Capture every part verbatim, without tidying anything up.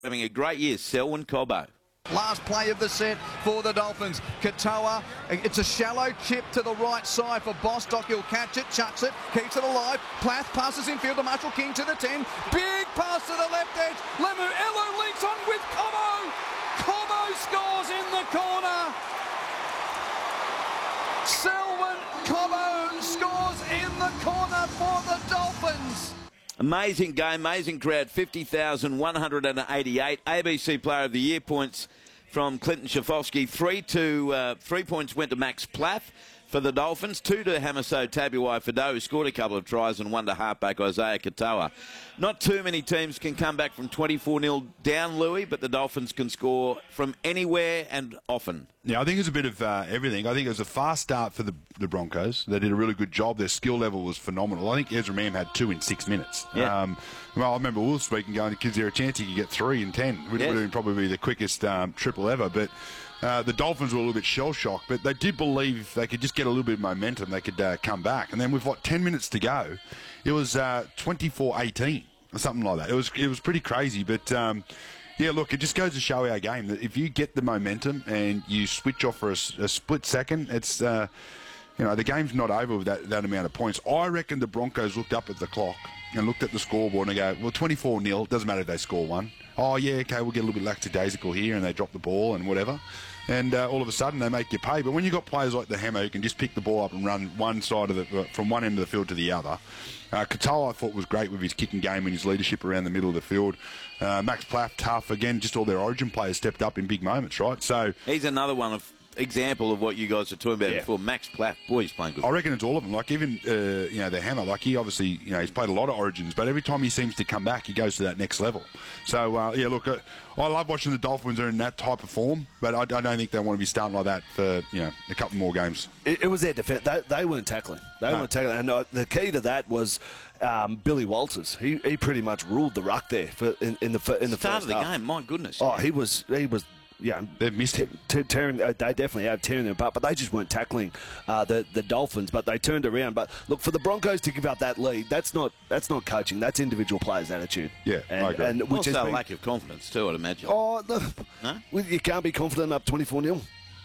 Having a great year, Selwyn Cobbo. Last play of the set for the Dolphins. Katoa, it's a shallow chip to the right side for Bostock. He'll catch it, chucks it, keeps it alive. Plath passes infield to Marshall King to the ten. Big pass to the left edge. Lemuelu leads on with Cobbo. Cobbo scores in the corner. Selwyn Cobbo scores in the corner for the Dolphins. Amazing game, amazing crowd, fifty thousand one hundred eighty-eight. A B C Player of the Year points from Clinton Schifofsky. Three, to, uh, three points went to Max Plath for the Dolphins. Two to Hamiso Tabuai-Fidow, who scored a couple of tries, and one to halfback Isaiah Katoa. Not too many teams can come back from twenty-four nil down, Louis, but the Dolphins can score from anywhere and often. Yeah, I think it's a bit of uh, everything. I think it was a fast start for the, the Broncos. They did a really good job. Their skill level was phenomenal. I think Ezra Mam had two in six minutes. Yeah. Um, well, I remember Will speaking, going, "Kids, there a chance he could get three in ten." Would, yes. would have been probably the quickest um, triple ever. But uh, the Dolphins were a little bit shell-shocked, but they did believe they could just get a little bit of momentum. They could uh, come back. And then with, what, ten minutes to go, it was uh, twenty-four eighteen or something like that. It was, it was pretty crazy, but... Um, Yeah, look, it just goes to show our game that if you get the momentum and you switch off for a, a split second, it's, uh, you know, the game's not over with that, that amount of points. I reckon the Broncos looked up at the clock and looked at the scoreboard and go, well, twenty-four nil, doesn't matter if they score one. Oh, yeah, okay, we'll get a little bit lackadaisical here, and they drop the ball and whatever. And uh, all of a sudden they make you pay. But when you've got players like the Hammer who can just pick the ball up and run one side of the, from one end of the field to the other. Uh, Katoa, I thought, was great with his kicking game and his leadership around the middle of the field. Uh, Max Plath, tough. Again, just all their origin players stepped up in big moments, right? So he's another one of example of what you guys are talking about yeah. before. Max Plath, boy, he's playing good. I reckon it's all of them. Like even uh, you know the Hammer, like he obviously you know he's played a lot of Origins, but every time he seems to come back, he goes to that next level. So uh, yeah, look, uh, I love watching the Dolphins are in that type of form, but I, I don't think they want to be starting like that for you know a couple more games. It, it was their defence. They, they weren't tackling. They no. weren't tackling, and uh, the key to that was um, Billy Walters. He he pretty much ruled the ruck there for in, in the in the start first of the half. game. My goodness. Oh, he was he was. Yeah, they've missed him. T- tearing, uh, they definitely have tearing them apart, but they just weren't tackling uh, the the Dolphins. But they turned around. But look, for the Broncos to give up that lead, that's not that's not coaching. That's individual players' attitude. Yeah, and, I agree. And which also has a been, lack of confidence too, I'd imagine. Oh, the, huh? well, you can't be confident up twenty-four nil.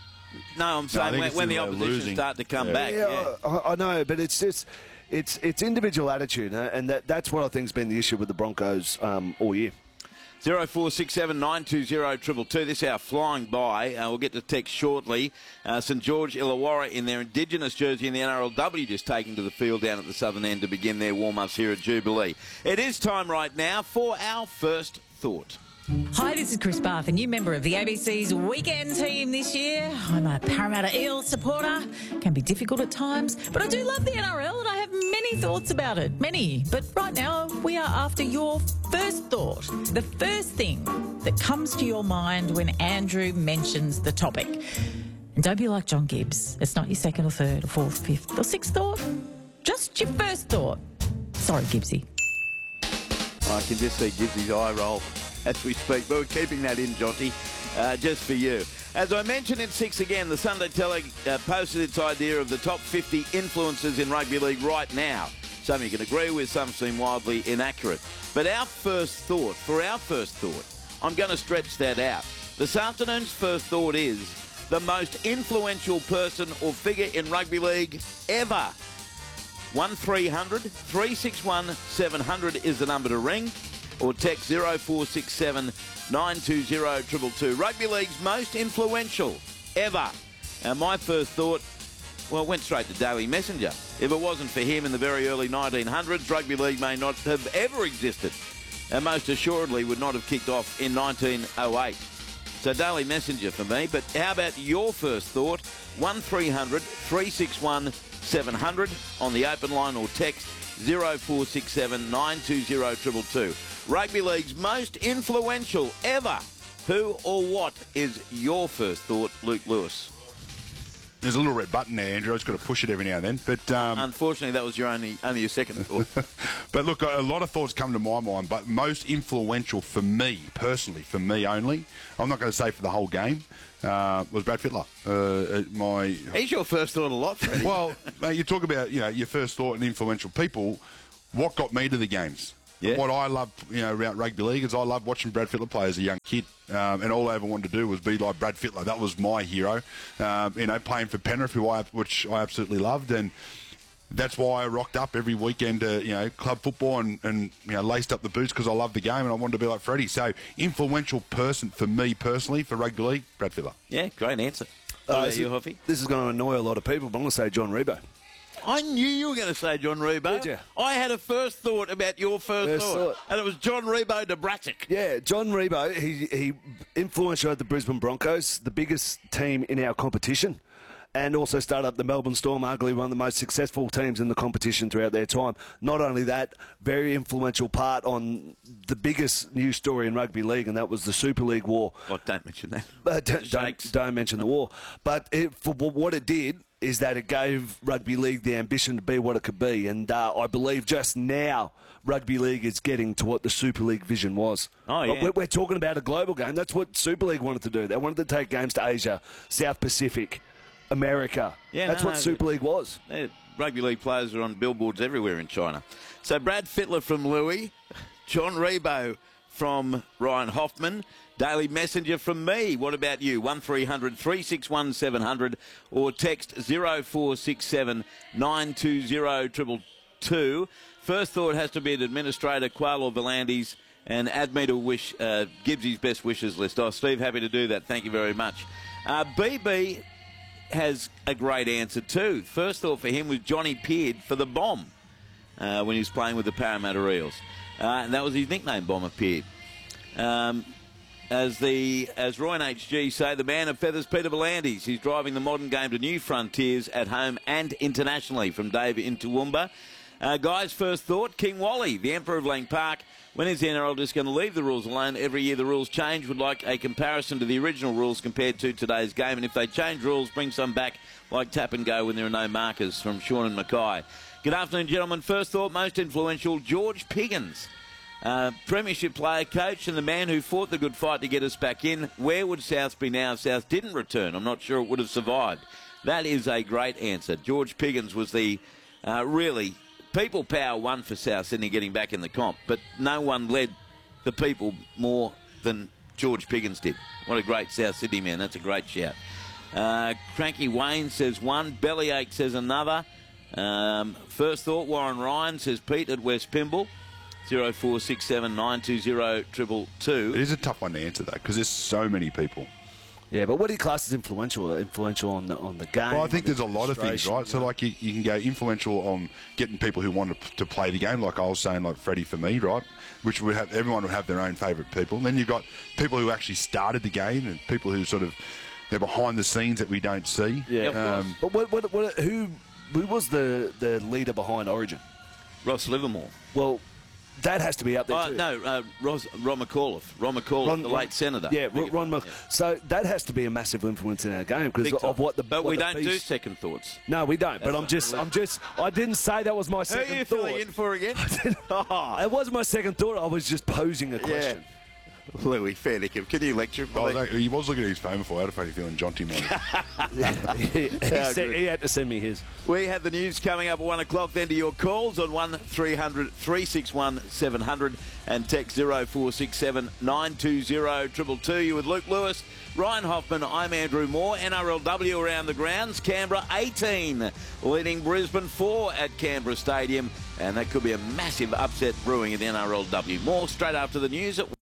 No, I'm saying no, when, when the opposition losing. start to come yeah. back. Yeah, Yeah. I, I know, but it's just it's it's individual attitude, uh, and that that's what I think's been the issue with the Broncos um, all year. zero four six seven nine two zero two two two. This hour flying by. Uh, we'll get to text shortly. Uh, St George Illawarra in their Indigenous jersey in the N R L W just taking to the field down at the southern end to begin their warm-ups here at Jubilee. It is time right now for our first thought. Hi, this is Chris Bath, a new member of the A B C's weekend team this year. I'm a Parramatta Eels supporter. Can be difficult at times, but I do love the N R L and I have many thoughts about it. Many. But right now, we are after your first thought. The first thing that comes to your mind when Andrew mentions the topic. And don't be like John Gibbs. It's not your second or third or fourth, fifth or sixth thought. Just your first thought. Sorry, Gibbsy. I can just see Gibbsy's eye roll as we speak, but we're keeping that in, Jotty, uh, just for you. As I mentioned in six again, the Sunday Telegraph uh, posted its idea of the top fifty influencers in rugby league right now. Some you can agree with, some seem wildly inaccurate. But our first thought, for our first thought, I'm going to stretch that out. This afternoon's first thought is the most influential person or figure in rugby league ever. one three hundred three six one seven hundred is the number to ring, or text zero four six seven nine two zero two two two. Rugby League's most influential ever. And my first thought, well, it went straight to Daily Messenger. If it wasn't for him in the very early nineteen hundreds, Rugby League may not have ever existed, and most assuredly would not have kicked off in nineteen oh eight. So Daily Messenger for me. But how about your first thought? one three hundred three six one seven hundred on the open line, or text zero four six seven nine two zero two two two. Rugby League's most influential ever. Who or what is your first thought, Luke Lewis? There's a little red button there, Andrew. I just got to push it every now and then. But um, unfortunately, that was your only only your second thought. But look, a lot of thoughts come to my mind. But most influential for me, personally, for me only, I'm not going to say for the whole game, uh, was Brad Fittler. Uh, my he's your first thought a lot, Freddie. Well, mate, you talk about you know your first thought and influential people. What got me to the games? Yeah. What I love, you know, around rugby league is I love watching Brad Fittler play as a young kid, um, and all I ever wanted to do was be like Brad Fittler. That was my hero. Um, you know, playing for Penrith, who I, which I absolutely loved, and that's why I rocked up every weekend to, you know, club football and, and you know, laced up the boots because I loved the game and I wanted to be like Freddie. So, influential person for me personally for rugby league, Brad Fittler. Yeah, great answer. What Uh, about this, you, is, Hoffy? this is going to annoy a lot of people, but I'm going to say John Rebo. I knew you were going to say John Rebo. Did you? I had a first thought about your first, First thought, thought. and it was John Rebo de Bratic. Yeah, John Rebo, he, he influential at the Brisbane Broncos, the biggest team in our competition, and also started up the Melbourne Storm, arguably one of the most successful teams in the competition throughout their time. Not only that, very influential part on the biggest news story in rugby league, and that was the Super League war. Oh, don't mention that. Uh, don't, Shakes. don't, don't mention the war. But it, for what it did is that it gave rugby league the ambition to be what it could be. And uh, I believe just now rugby league is getting to what the Super League vision was. Oh, yeah. We're, we're talking about a global game. That's what Super League wanted to do. They wanted to take games to Asia, South Pacific, America. Yeah, That's no, what no, Super League was. Uh, Rugby league players are on billboards everywhere in China. So Brad Fittler from Louis, John Rebo from Ryan Hoffman, Daily Messenger from me. What about you? one three hundred three six one seven hundred or text zero four six seven nine two zero two two two. First thought has to be an administrator, Quayle or Volandis, and add me to wish uh, Gibbsy's best wishes list. Oh, Steve, happy to do that. Thank you very much. Uh, B B has a great answer too. First thought for him was Johnny Peard for the Bomb uh, when he was playing with the Parramatta Eels. Uh, and that was his nickname, Bomber Peard. Um, as the as Roy and H G say, the man of feathers, Peter Volandis. He's driving the modern game to new frontiers at home and internationally from Dave in Toowoomba. Uh, guys, first thought, King Wally, the Emperor of Lang Park. When is the N R L just going to leave the rules alone? Every year the rules change. Would like a comparison to the original rules compared to today's game. And if they change rules, bring some back like tap and go when there are no markers, from Sean and Mackay. Good afternoon, gentlemen. First thought, most influential, George Piggins. Uh, premiership player, coach, and the man who fought the good fight to get us back in. Where would South be now if South didn't return? I'm not sure it would have survived. That is a great answer. George Piggins was the uh, really... People power won for South Sydney getting back in the comp, but no one led the people more than George Piggins did. What a great South Sydney man. That's a great shout. Uh, Cranky Wayne says one. Bellyache says another. Um, first thought, Warren Ryan says Pete at West Pymble. zero four six seven nine two zero two two two. It is a tough one to answer, though, because there's so many people. Yeah, but what do you class as influential? Influential on the on the game? Well, I think the there's a lot of things, right? So, like, you, you can go influential on getting people who want to, to play the game, like I was saying, like Freddie for me, right? Which would have everyone would have their own favourite people. And then you've got people who actually started the game and people who sort of they're behind the scenes that we don't see. Yeah, Um, but what, what, what, who who was the, the leader behind Origin? Ross Livermore. Well, that has to be up there Uh, too. no, uh, Ros, Ron McAuliffe. Ron McAuliffe, Ron- the Ron- late senator. Yeah, Ron, Ron Mc- Yeah. So that has to be a massive influence in our game because Big of time. what the. But what we the don't do piece- second thoughts. No, we don't. But That's I'm not just, really- I'm just, I didn't say that was my Who second are you thought. filling in for again? It wasn't my second thought. I was just posing a question. Louis, fair dinkum. Can you lecture him? I was like- he was looking at his phone before. I had a funny feeling Jonty man. he, he said, he had to send me his. We have the news coming up at one o'clock. Then to your calls on one three hundred three six one seven hundred and text zero four six seven nine two zero two two two. You with Luke Lewis, Ryan Hoffman. I'm Andrew Moore. N R L W around the grounds. Canberra eighteen, leading Brisbane four at Canberra Stadium, and that could be a massive upset brewing at the N R L W. More straight after the news at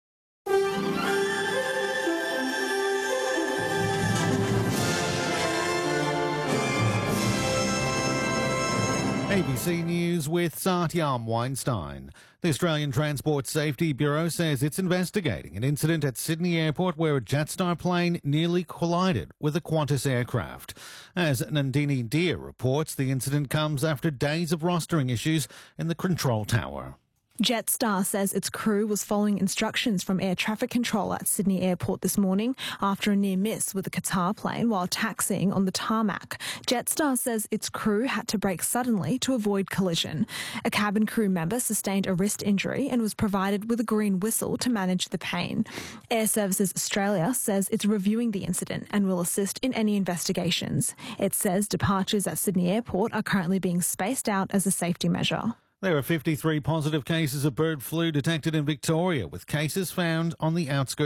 A B C News with Satyam Weinstein. The Australian Transport Safety Bureau says it's investigating an incident at Sydney Airport where a Jetstar plane nearly collided with a Qantas aircraft. As Nandini Deer reports, the incident comes after days of rostering issues in the control tower. Jetstar says its crew was following instructions from air traffic control at Sydney Airport this morning after a near miss with a Qatar plane while taxiing on the tarmac. Jetstar says its crew had to brake suddenly to avoid collision. A cabin crew member sustained a wrist injury and was provided with a green whistle to manage the pain. Air Services Australia says it's reviewing the incident and will assist in any investigations. It says departures at Sydney Airport are currently being spaced out as a safety measure. There are fifty-three positive cases of bird flu detected in Victoria, with cases found on the outskirts